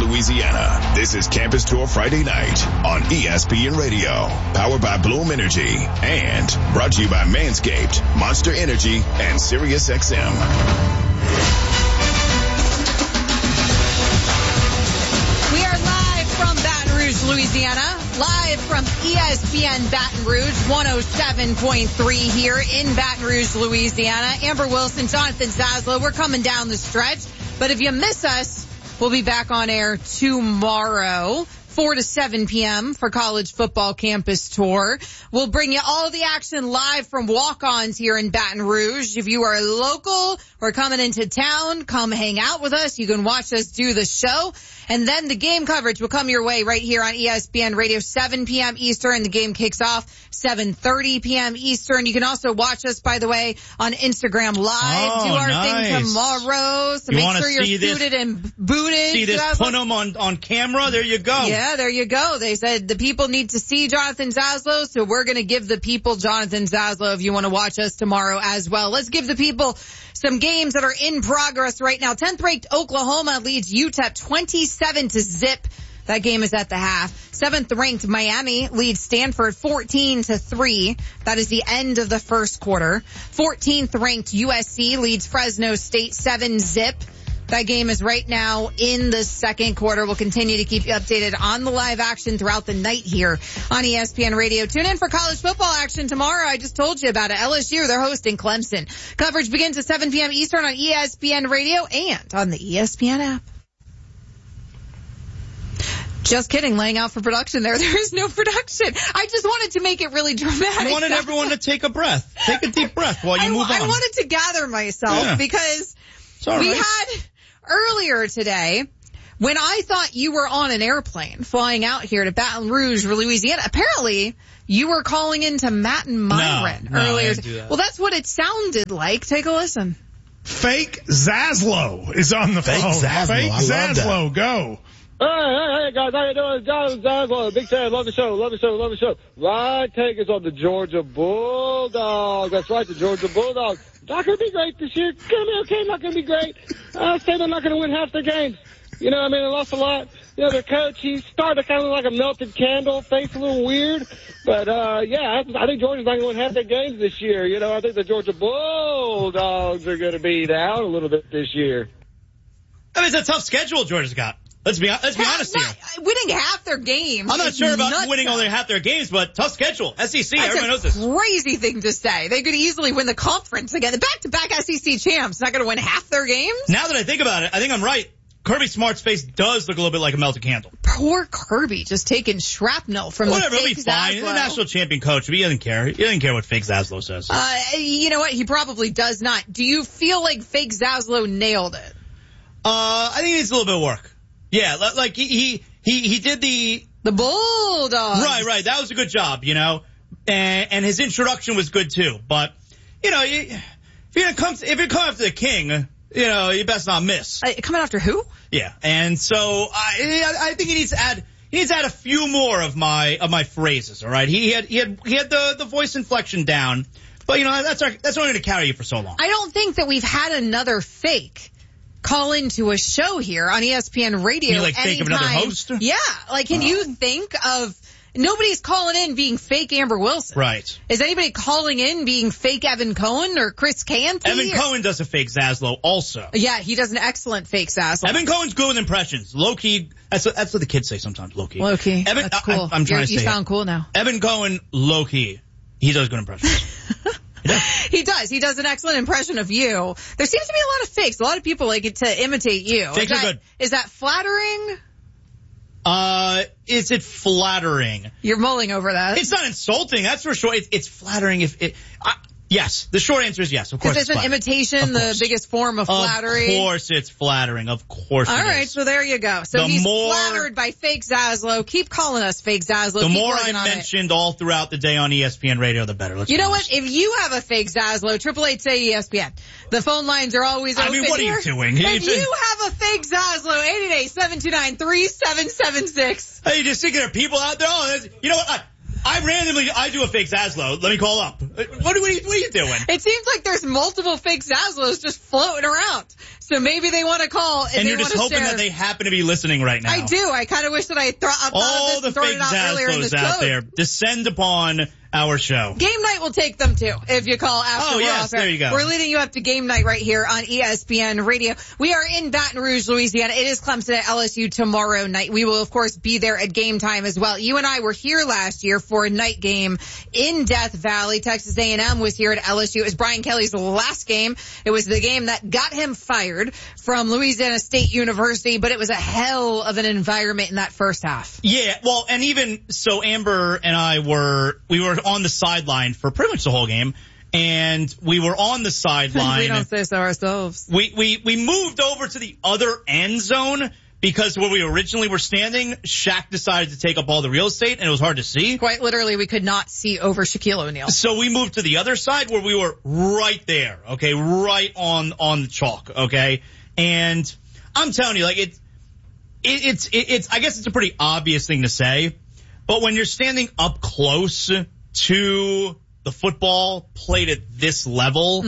Louisiana. This is Campus Tour Friday night on ESPN Radio. Powered by Bloom Energy and brought to you by Manscaped, Monster Energy, and SiriusXM. We are live from Baton Rouge, Louisiana. Live from ESPN Baton Rouge, 107.3 here in Baton Rouge, Louisiana. Amber Wilson, Jonathan Zaslow, we're coming down the stretch. But if you miss us, we'll be back on air tomorrow, 4 to 7 p.m. for College Football Campus Tour. We'll bring you all the action live from walk-ons here in Baton Rouge. If you are local or coming into town, come hang out with us. You can watch us do the show. And then the game coverage will come your way right here on ESPN Radio, 7 p.m. Eastern. The game kicks off 7:30 p.m. Eastern. You can also watch us, by the way, on Instagram Live. Do our thing tomorrow. So make sure you're suited and booted. See this put-em on camera? There you go. Yeah, there you go. They said the people need to see Jonathan Zaslow, so we're going to give the people Jonathan Zaslow if you want to watch us tomorrow as well. Let's give the people some games that are in progress right now. 10th ranked Oklahoma leads UTEP 27-0. That game is at the half. 7th ranked Miami leads Stanford 14-3. That is the end of the first quarter. 14th ranked USC leads Fresno State 7-0. That game is right now in the second quarter. We'll continue to keep you updated on the live action throughout the night here on ESPN Radio. Tune in for college football action tomorrow. I just told you about it. LSU, they're hosting Clemson. Coverage begins at 7 p.m. Eastern on ESPN Radio and on the ESPN app. Just kidding, laying out for production there. There is no production. I just wanted to make it really dramatic. I wanted everyone to take a breath. Take a deep breath while you move on. I wanted to gather myself because we had earlier today, when I thought you were on an airplane flying out here to Baton Rouge, Louisiana, apparently you were calling into Matt and Myron earlier. I didn't do that. Well, that's what it sounded like. Take a listen. Fake Zaslow is on the phone. Fake Zaslow, go. Hey, guys, how you doing? Jonathan Zaslow, big fan, love the show. Ryan Taker's on the Georgia Bulldogs. That's right, the Georgia Bulldogs. Not going to be great this year. Going to be okay, not going to be great. I say they're not going to win half their games. You know, I mean, they lost a lot. You know, their coach, he started kind of like a melted candle, face a little weird. But, yeah, I think Georgia's not going to win half their games this year. You know, I think the Georgia Bulldogs are going to be down a little bit this year. I mean, it's a tough schedule Georgia's got. Let's be honest here. Winning half their games. I'm not sure about winning only half their games, but tough schedule. SEC, everyone knows this. That's a crazy thing to say. They could easily win the conference again. The back-to-back SEC champs not going to win half their games? Now that I think about it, I think I'm right. Kirby Smart's face does look a little bit like a melted candle. Poor Kirby, just taking shrapnel from Whatever, the he'll be fine. He's a national champion coach, but he doesn't care. He doesn't care what fake Zaslow says. You know what? He probably does not. Do you feel like fake Zaslow nailed it? I think he needs a little bit of work. Yeah, like he did the Bulldogs. Right. That was a good job, you know. And his introduction was good too. But, you know, if you're coming after the king, you know, you best not miss. Coming after who? Yeah. And so I think he needs to add a few more of my phrases, all right? He had the voice inflection down. But, you know, that's only going to carry you for so long. I don't think that we've had another fake call into a show here on ESPN Radio. You mean like fake of another host? Yeah. Like, can you think of... Nobody's calling in being fake Amber Wilson. Right. Is anybody calling in being fake Evan Cohen or Chris Canty? Evan Cohen does a fake Zaslow also. Yeah, he does an excellent fake Zaslow. Evan Cohen's good with impressions. Low-key, that's what the kids say sometimes, low-key. Low-key, Evan, that's cool. I'm trying to say you sound cool now. Evan Cohen, low-key, he does good impressions. He does. He does an excellent impression of you. There seems to be a lot of fakes. A lot of people like it to imitate you. Fakes are good. Is that flattering? Is it flattering? You're mulling over that. It's not insulting, that's for sure. It's flattering yes. The short answer is yes. Of course it's an imitation, the biggest form of flattery? Of course it's flattering. Of course it is. All right, so there you go. So he's flattered by fake Zaslow. Keep calling us fake Zaslow. The more I mentioned all throughout the day on ESPN Radio, the better. You know what? If you have a fake Zaslow, 888-SAY-ESPN. The phone lines are always open. I mean, what are you doing? If you have a fake Zaslow, 888-729-3776. Hey, you just thinking there are people out there? Oh, you know what? I do a fake Zaslow. Let me call up. What are you doing? It seems like there's multiple fake Zaslows just floating around. So maybe they want to call. And you're just hoping that they happen to be listening right now. I do. I kind of wish that I thought all the fake Zazzlos out there descend upon our show. Game night will take them too if you call after we're off. There you go. We're leading you up to game night right here on ESPN Radio. We are in Baton Rouge, Louisiana. It is Clemson at LSU tomorrow night. We will, of course, be there at game time as well. You and I were here last year for a night game in Death Valley. Texas A&M was here at LSU. It was Brian Kelly's last game. It was the game that got him fired from Louisiana State University, but it was a hell of an environment in that first half. Yeah, well, and even so, Amber and I were on the sideline for pretty much the whole game, and we were on the sideline. We don't say so ourselves. We moved over to the other end zone because where we originally were standing, Shaq decided to take up all the real estate, and it was hard to see. Quite literally, we could not see over Shaquille O'Neal. So we moved to the other side where we were right there, okay, right on the chalk, okay? And I'm telling you, like, it's I guess it's a pretty obvious thing to say, but when you're standing up close to the football played at this level,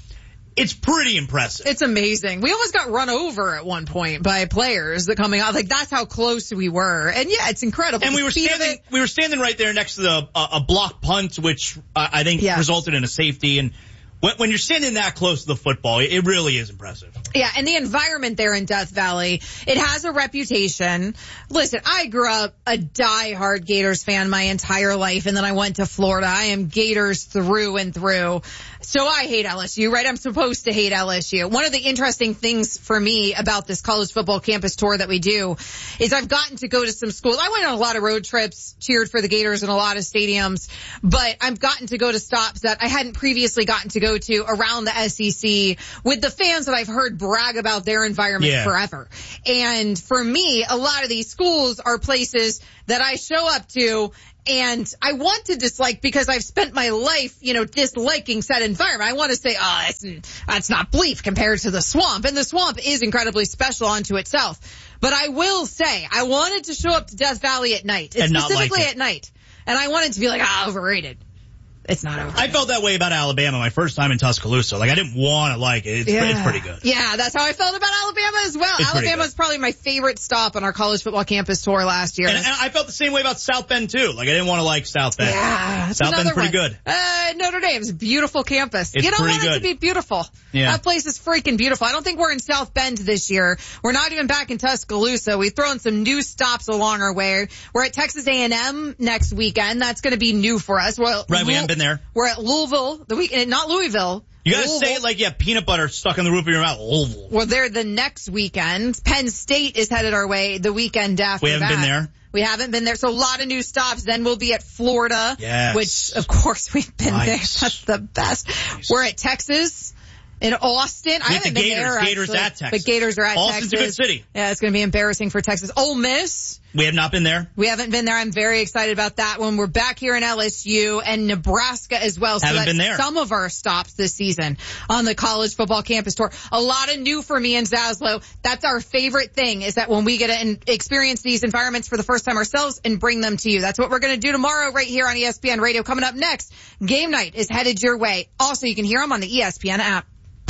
it's pretty impressive. It's amazing. We almost got run over at one point by players that coming out. Like, that's how close we were. And yeah, it's incredible. And we were standing right there next to a block punt, which I think resulted in a safety. And when you're standing that close to the football, it really is impressive. Yeah, and the environment there in Death Valley, it has a reputation. Listen, I grew up a diehard Gators fan my entire life, and then I went to Florida. I am Gators through and through. So I hate LSU, right? I'm supposed to hate LSU. One of the interesting things for me about this college football campus tour that we do is I've gotten to go to some schools. I went on a lot of road trips, cheered for the Gators in a lot of stadiums, but I've gotten to go to stops that I hadn't previously gotten to go to around the SEC with the fans that I've heard brag about their environment forever. And for me, a lot of these schools are places that I show up to and I want to dislike because I've spent my life, disliking said environment. I want to say, that's not Bleef compared to the Swamp. And the Swamp is incredibly special unto itself. But I will say, I wanted to show up to Death Valley at night, and specifically at night. And I wanted to be like, overrated. It's not overrated. I felt that way about Alabama my first time in Tuscaloosa. Like, I didn't want to like it. It's pretty good. Yeah, that's how I felt about Alabama as well. Alabama's probably my favorite stop on our college football campus tour last year. And I felt the same way about South Bend, too. Like, I didn't want to like South Bend. Yeah. South Bend's pretty good. Notre Dame's a beautiful campus. It's you don't pretty want good. it to be beautiful. Yeah. That place is freaking beautiful. I don't think we're in South Bend this year. We're not even back in Tuscaloosa. We've thrown some new stops along our way. We're at Texas A&M next weekend. That's going to be new for us. Well, right, we haven't been there. We're at Louisville the weekend, not Louisville. You gotta say it like you have peanut butter stuck in the roof of your mouth. Louisville. We're there the next weekend. Penn State is headed our way the weekend after that. We haven't been there. We haven't been there. So a lot of new stops. Then we'll be at Florida. Yes. Which, of course, we've been there. That's the best. Nice. We're at Texas. In Austin. I haven't been there. Gators at Texas. But Gators are at Austin's Texas. Austin's a good city. Yeah, it's going to be embarrassing for Texas. Ole Miss. We have not been there. We haven't been there. I'm very excited about that one. We're back here in LSU and Nebraska as well. So haven't been there. Some of our stops this season on the college football campus tour. A lot of new for me and Zaslow. That's our favorite thing, is that when we get to experience these environments for the first time ourselves and bring them to you. That's what we're going to do tomorrow right here on ESPN Radio. Coming up next, Game Night is headed your way. Also, you can hear them on the ESPN app.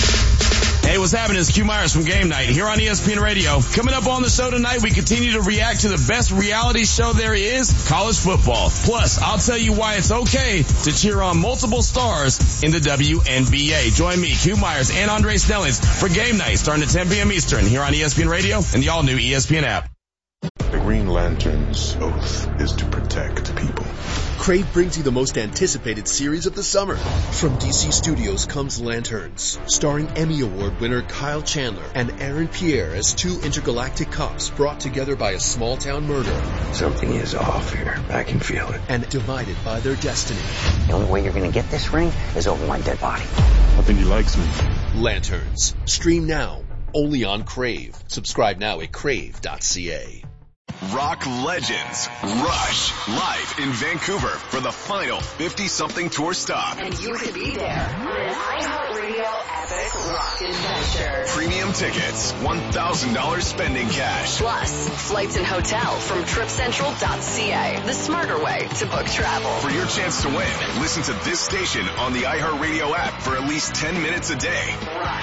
Hey, what's happening? It's Q Myers from Game Night here on ESPN Radio. Coming up on the show tonight, we continue to react to the best reality show there is, college football. Plus, I'll tell you why it's okay to cheer on multiple stars in the WNBA. Join me, Q Myers, and Andre Snellings for Game Night starting at 10 p.m. Eastern here on ESPN Radio and the all-new ESPN app. The Green Lantern's oath is to protect people. Crave brings you the most anticipated series of the summer. From DC Studios comes Lanterns, starring Emmy Award winner Kyle Chandler and Aaron Pierre as two intergalactic cops brought together by a small-town murder. Something is off here. I can feel it. And divided by their destiny. The only way you're going to get this ring is over my dead body. I think he likes me. Lanterns. Stream now. Only on Crave. Subscribe now at crave.ca. Rock legends Rush live in Vancouver for the final 50-something tour stop. And you could be there on an iHeartRadio epic rock adventure. Premium tickets, $1,000 spending cash. Plus, flights and hotel from TripCentral.ca, the smarter way to book travel. For your chance to win, listen to this station on the iHeartRadio app for at least 10 minutes a day. Rush.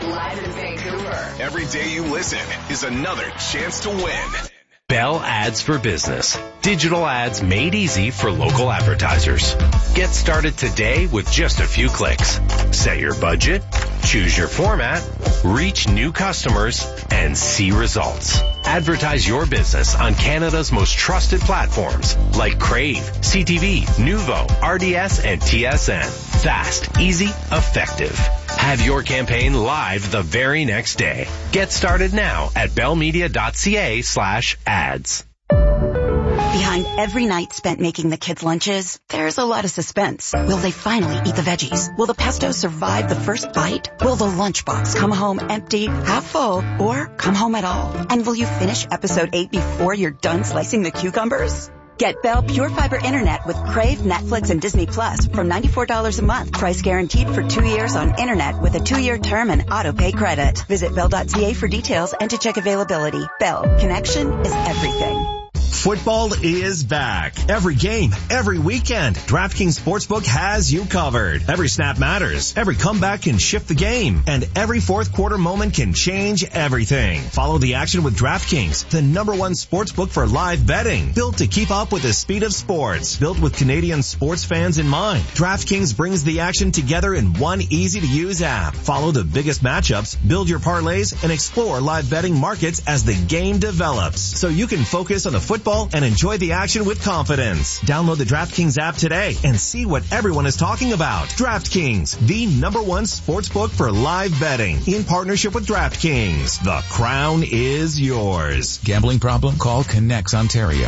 Live in Vancouver. Every day you listen is another chance to win. Bell Ads for Business. Digital ads made easy for local advertisers. Get started today with just a few clicks. Set your budget, choose your format, reach new customers, and see results. Advertise your business on Canada's most trusted platforms like Crave, CTV, Nuvo, RDS, and TSN. Fast, easy, effective. Have your campaign live the very next day. Get started now at bellmedia.ca/ads. Behind every night spent making the kids' lunches, there's a lot of suspense. Will they finally eat the veggies? Will the pesto survive the first bite? Will the lunchbox come home empty, half full, or come home at all? And will you finish episode 8 before you're done slicing the cucumbers? Get Bell Pure Fiber Internet with Crave, Netflix, and Disney Plus from $94 a month. Price guaranteed for 2 years on internet with a 2-year term and auto-pay credit. Visit bell.ca for details and to check availability. Bell, connection is everything. Football is back. Every game, every weekend, DraftKings Sportsbook has you covered. Every snap matters. Every comeback can shift the game. And every fourth quarter moment can change everything. Follow the action with DraftKings, the #1 sportsbook for live betting. Built to keep up with the speed of sports. Built with Canadian sports fans in mind. DraftKings brings the action together in one easy-to-use app. Follow the biggest matchups, build your parlays, and explore live betting markets as the game develops. So you can focus on the football and enjoy the action with confidence. Download the DraftKings app today and see what everyone is talking about. DraftKings, the #1 sportsbook for live betting. In partnership with DraftKings, the crown is yours. Gambling problem? Call Connects Ontario.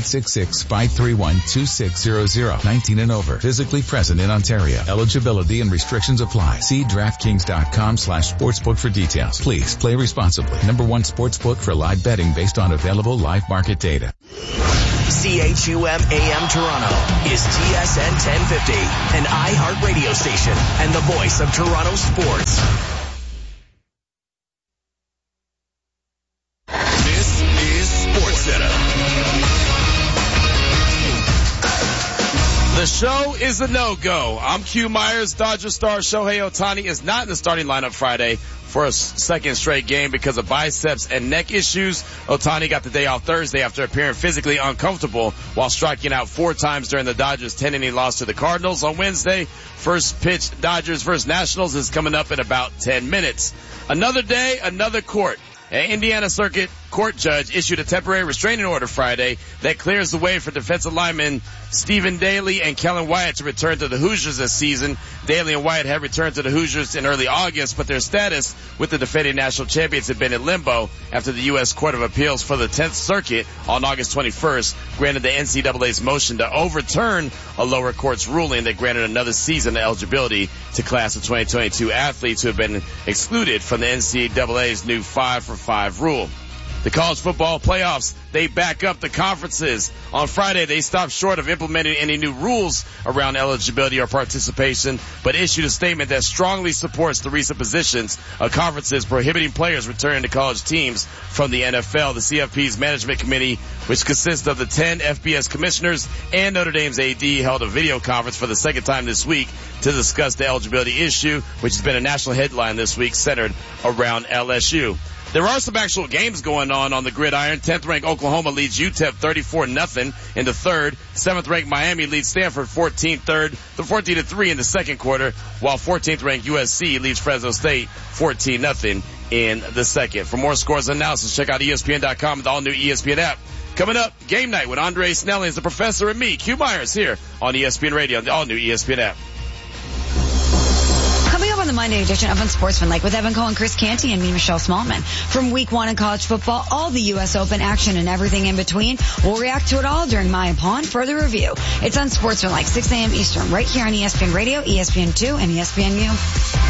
1-866-531-2600. 19 and over. Physically present in Ontario. Eligibility and restrictions apply. See DraftKings.com/sportsbook for details. Please play responsibly. #1 sportsbook for live betting based on available live market data. CHUM AM Toronto is TSN 1050, an iHeart radio station and the voice of Toronto sports. This is SportsCenter. The show is a no-go. I'm Q Myers. Dodger star Shohei Ohtani is not in the starting lineup Friday for a second straight game because of biceps and neck issues. Ohtani got the day off Thursday after appearing physically uncomfortable while striking out 4 times during the Dodgers' 10-inning loss to the Cardinals on Wednesday. First pitch Dodgers versus Nationals is coming up in about 10 minutes. Another day, another court. An Indiana Circuit Court judge issued a temporary restraining order Friday that clears the way for defensive linemen Stephen Daly and Kellen Wyatt to return to the Hoosiers this season. Daly and Wyatt had returned to the Hoosiers in early August, but their status with the defending national champions had been in limbo after the U.S. Court of Appeals for the 10th Circuit on August 21st granted the NCAA's motion to overturn a lower court's ruling that granted another season of eligibility to class of 2022 athletes who have been excluded from the NCAA's new 5-for-5 rule. The college football playoffs, they back up the conferences. On Friday, they stopped short of implementing any new rules around eligibility or participation, but issued a statement that strongly supports the recent positions of conferences prohibiting players returning to college teams from the NFL. The CFP's management committee, which consists of the 10 FBS commissioners and Notre Dame's AD, held a video conference for the second time this week to discuss the eligibility issue, which has been a national headline this week centered around LSU. There are some actual games going on the gridiron. 10th ranked Oklahoma leads UTEP 34-0 in the third. 7th ranked Miami leads Stanford 14-3 in the second quarter, while 14th ranked USC leads Fresno State 14-0 in the second. For more scores and analysis, check out ESPN.com and the all-new ESPN app. Coming up, game night with Andre Snellings, the professor, and me, Q Myers, here on ESPN Radio and the all-new ESPN app. Coming up on the Monday edition of Unsportsmanlike with Evan Cohen, Chris Canty, and me, Michelle Smallman. From week 1 in college football, all the U.S. Open action and everything in between. We'll react to it all during my Upon Further Review. It's Unsportsmanlike, 6 a.m. Eastern, right here on ESPN Radio, ESPN2, and ESPNU.